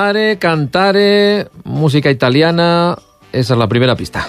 Cantare, música italiana, esa es la primera pista.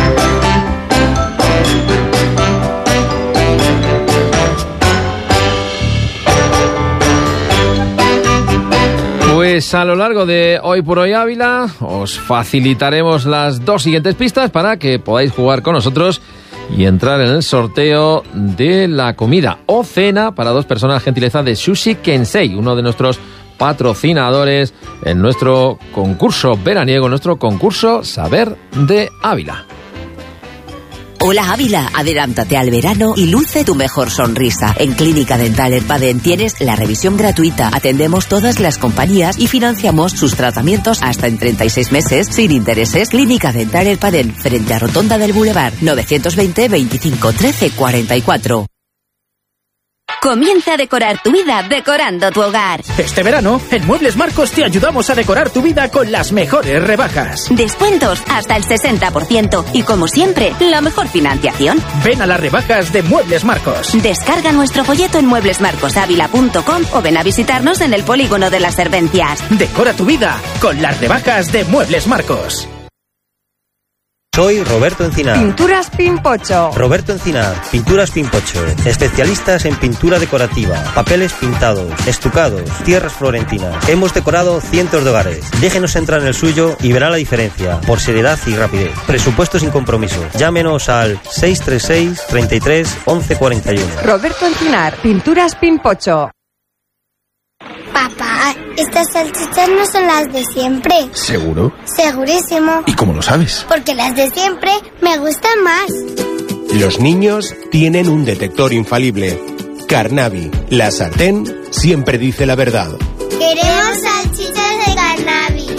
Pues a lo largo de Hoy por Hoy Ávila os facilitaremos las dos siguientes pistas para que podáis jugar con nosotros y entrar en el sorteo de la comida o cena para dos personas, gentileza de Sushi Kensei, uno de nuestros patrocinadores en nuestro concurso veraniego, nuestro concurso Saber de Ávila. Hola Ávila, adelántate al verano y luce tu mejor sonrisa. En Clínica Dental Erpaden tienes la revisión gratuita, atendemos todas las compañías y financiamos sus tratamientos hasta en 36 meses sin intereses. Clínica Dental Erpaden, frente a Rotonda del Boulevard, 920 25 13 44. Comienza a decorar tu vida decorando tu hogar. Este verano, en Muebles Marcos te ayudamos a decorar tu vida con las mejores rebajas. Descuentos hasta el 60% y, como siempre, la mejor financiación. Ven a las rebajas de Muebles Marcos. Descarga nuestro folleto en mueblesmarcosavila.com o ven a visitarnos en el Polígono de las Servencias. Decora tu vida con las rebajas de Muebles Marcos. Soy Roberto Encinar. Pinturas Pimpocho. Roberto Encinar, Pinturas Pimpocho. Especialistas en pintura decorativa, papeles pintados, estucados, tierras florentinas. Hemos decorado cientos de hogares. Déjenos entrar en el suyo y verá la diferencia, por seriedad y rapidez. Presupuesto sin compromiso. Llámenos al 636 33 11 41. Roberto Encinar, Pinturas Pimpocho. Papá, estas salchichas no son las de siempre. ¿Seguro? Segurísimo. ¿Y cómo lo sabes? Porque las de siempre me gustan más. Los niños tienen un detector infalible. Carnavi, la sartén siempre dice la verdad. Queremos salchichas de Carnavi.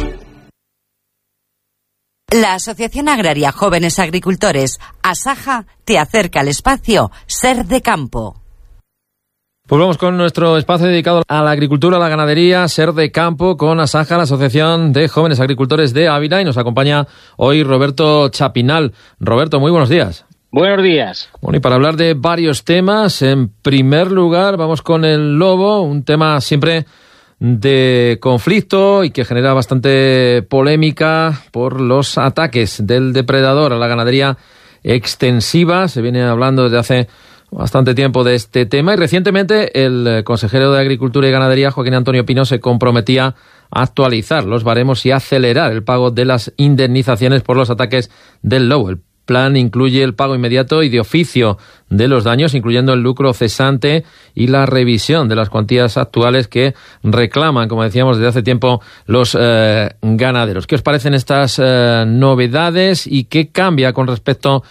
La Asociación Agraria Jóvenes Agricultores, ASAJA, te acerca al espacio Ser de Campo. Pues vamos con nuestro espacio dedicado a la agricultura, a la ganadería, Ser de Campo, con ASAJA, la Asociación de Jóvenes Agricultores de Ávila, y nos acompaña hoy Roberto Chapinal. Roberto, muy buenos días. Buenos días. Bueno, y para hablar de varios temas, en primer lugar vamos con el lobo, un tema siempre de conflicto y que genera bastante polémica por los ataques del depredador a la ganadería extensiva. Se viene hablando desde hace bastante tiempo de este tema y recientemente el consejero de Agricultura y Ganadería, Joaquín Antonio Pino, se comprometía a actualizar los baremos y acelerar el pago de las indemnizaciones por los ataques del lobo. El plan incluye el pago inmediato y de oficio de los daños, incluyendo el lucro cesante y la revisión de las cuantías actuales que reclaman, como decíamos, desde hace tiempo los ganaderos. ¿Qué os parecen estas novedades y qué cambia con respecto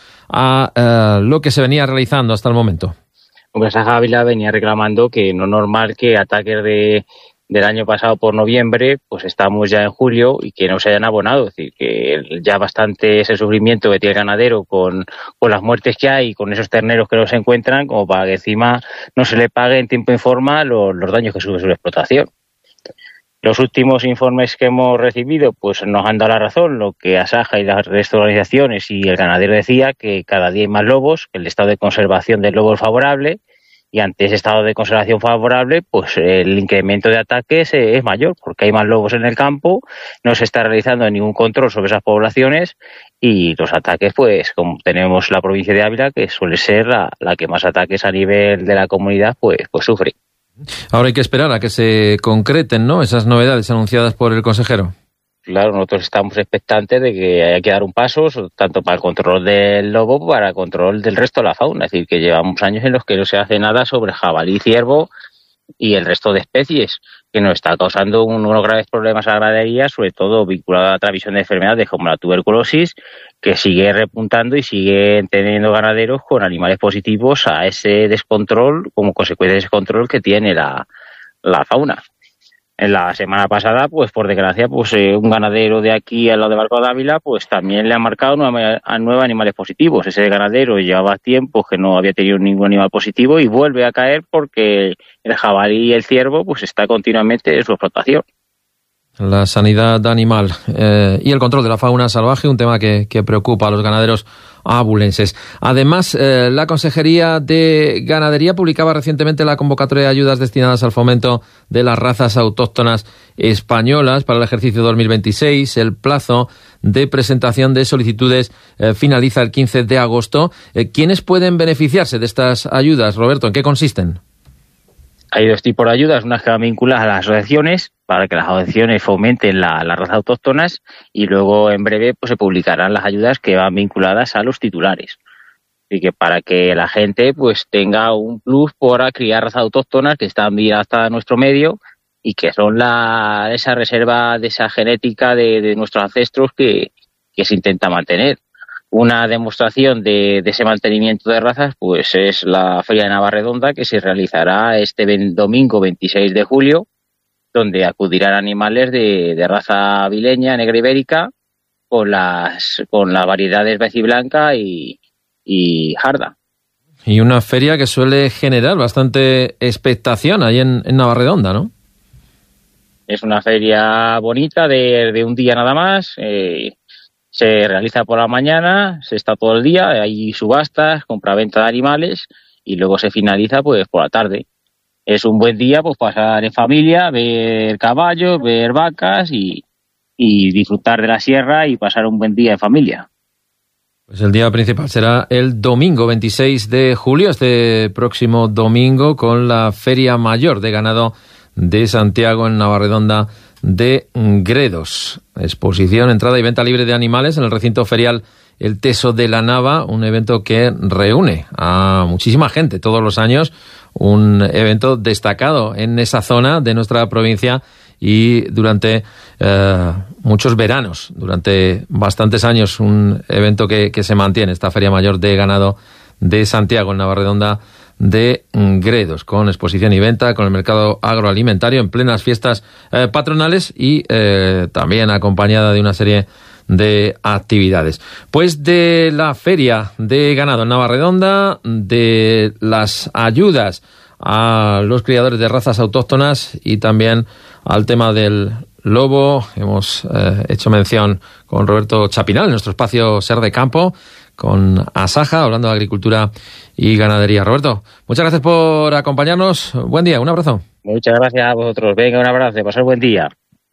a lo que se venía realizando hasta el momento? Pues Ávila venía reclamando que no es normal que ataques del año pasado por noviembre, pues estamos ya en julio y que no se hayan abonado. Es decir, que ya bastante ese sufrimiento que tiene el ganadero con las muertes que hay, con esos terneros que no se encuentran, como para que encima no se le pague en tiempo y forma los daños que sufre su explotación. Los últimos informes que hemos recibido pues nos han dado la razón, lo que ASAJA y las resto de organizaciones y el ganadero decía, que cada día hay más lobos, que el estado de conservación del lobo es favorable, y ante ese estado de conservación favorable, pues el incremento de ataques es mayor, porque hay más lobos en el campo, no se está realizando ningún control sobre esas poblaciones, y los ataques, pues como tenemos la provincia de Ávila, que suele ser la que más ataques a nivel de la comunidad, pues sufre. Ahora hay que esperar a que se concreten, ¿no?, esas novedades anunciadas por el consejero. Claro, nosotros estamos expectantes de que haya que dar un paso, tanto para el control del lobo como para el control del resto de la fauna. Es decir, que llevamos años en los que no se hace nada sobre jabalí, ciervo y el resto de especies, que nos está causando unos graves problemas a la ganadería, sobre todo vinculado a la transmisión de enfermedades como la tuberculosis, que sigue repuntando y sigue teniendo ganaderos con animales positivos a ese descontrol, como consecuencia de ese control que tiene la fauna. En la semana pasada, pues por desgracia, pues un ganadero de aquí al lado de Barco de Ávila, pues también le han marcado nueve animales positivos. Ese ganadero llevaba tiempo que no había tenido ningún animal positivo y vuelve a caer porque el jabalí y el ciervo pues está continuamente en su explotación. la sanidad animal y el control de la fauna salvaje, un tema que preocupa a los ganaderos abulenses. Además, la Consejería de Ganadería publicaba recientemente la convocatoria de ayudas destinadas al fomento de las razas autóctonas españolas para el ejercicio 2026. El plazo de presentación de solicitudes finaliza el 15 de agosto. ¿Quiénes pueden beneficiarse de estas ayudas, Roberto? ¿En qué consisten? Hay dos tipos de ayudas, unas que van vinculadas a las asociaciones, para que las asociaciones fomenten las razas autóctonas, y luego en breve pues se publicarán las ayudas que van vinculadas a los titulares. Y que para que la gente pues tenga un plus para criar razas autóctonas que están bien adaptadas a nuestro medio y que son esa reserva de esa genética de nuestros ancestros que se intenta mantener. Una demostración de ese mantenimiento de razas pues es la Feria de Navarredonda, que se realizará este domingo 26 de julio, donde acudirán animales de raza avileña, negra ibérica, con las variedades beciblanca y jarda. Y una feria que suele generar bastante expectación ahí en Navarredonda, ¿no? Es una feria bonita de un día nada más. Se realiza por la mañana, se está todo el día, hay subastas, compraventa de animales y luego se finaliza pues por la tarde. Es un buen día pues pasar en familia, ver caballos, ver vacas y disfrutar de la sierra y pasar un buen día en familia. Pues el día principal será el domingo 26 de julio, este próximo domingo, con la Feria Mayor de Ganado de Santiago en Navarredonda de Gredos. Exposición, entrada y venta libre de animales en el recinto ferial El Teso de la Nava, un evento que reúne a muchísima gente todos los años, un evento destacado en esa zona de nuestra provincia y durante muchos veranos, durante bastantes años, un evento que se mantiene, esta Feria Mayor de Ganado de Santiago en Navarredonda de Gredos, con exposición y venta, con el mercado agroalimentario en plenas fiestas patronales y también acompañada de una serie de actividades. Pues de la Feria de Ganado en Navarredonda, de las ayudas a los criadores de razas autóctonas y también al tema del lobo, hemos hecho mención con Roberto Chapinal en nuestro espacio Ser de Campo, con Asaja, hablando de agricultura y ganadería. Roberto, muchas gracias por acompañarnos. Buen día, un abrazo. Muchas gracias a vosotros. Venga, un abrazo. Pasad buen día.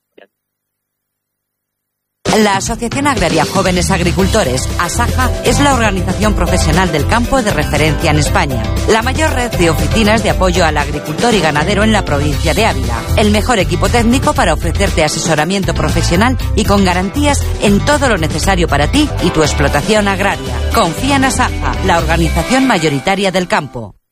La Asociación Agraria Jóvenes Agricultores, ASAJA, es la organización profesional del campo de referencia en España. La mayor red de oficinas de apoyo al agricultor y ganadero en la provincia de Ávila. El mejor equipo técnico para ofrecerte asesoramiento profesional y con garantías en todo lo necesario para ti y tu explotación agraria. Confía en ASAJA, la organización mayoritaria del campo.